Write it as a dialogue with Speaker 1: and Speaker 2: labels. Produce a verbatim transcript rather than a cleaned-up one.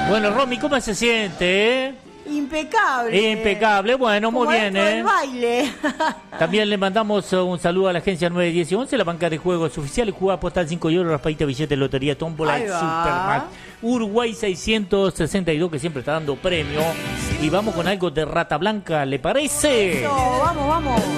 Speaker 1: Bueno, Romy, ¿cómo se siente, eh?
Speaker 2: Impecable.
Speaker 1: Impecable, bueno,
Speaker 2: Como
Speaker 1: muy bien,
Speaker 2: dentro
Speaker 1: ¿eh?
Speaker 2: del baile.
Speaker 1: También le mandamos un saludo a la agencia nueve diez y once, la banca de juegos oficiales, jugada postal cinco euros, raspadita, billete, lotería, tómbola, Supermat. Uruguay seiscientos sesenta y dos, que siempre está dando premio. Y vamos con algo de Rata Blanca, ¿le parece?
Speaker 2: Eso, vamos, vamos.